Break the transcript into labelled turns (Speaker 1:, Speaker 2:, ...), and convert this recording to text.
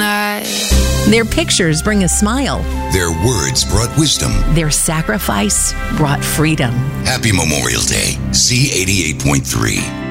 Speaker 1: night.
Speaker 2: Their pictures bring a smile.
Speaker 3: Their words brought wisdom.
Speaker 2: Their sacrifice brought freedom.
Speaker 3: Happy Memorial Day, C88.3.